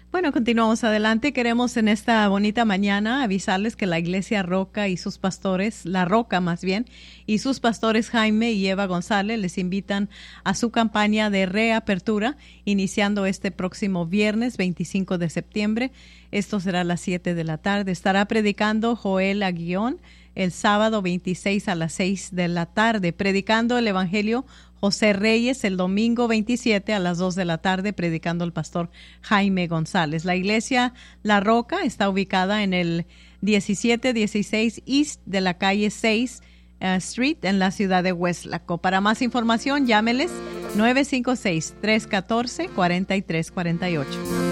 Bueno, continuamos adelante. Queremos en esta bonita mañana avisarles que la Iglesia Roca y sus pastores, La Roca más bien, y sus pastores Jaime y Eva González les invitan a su campaña de reapertura, iniciando este próximo viernes 25 de septiembre. Esto será a las 7 de la tarde. Estará predicando Joel Aguillón el sábado 26 a las 6 de la tarde, predicando el Evangelio José Reyes el domingo 27 a las 2 de la tarde, predicando el pastor Jaime González. La iglesia La Roca está ubicada en el 1716 East de la calle 6 Street en la ciudad de Weslaco. Para más información, llámeles 956-314-4348.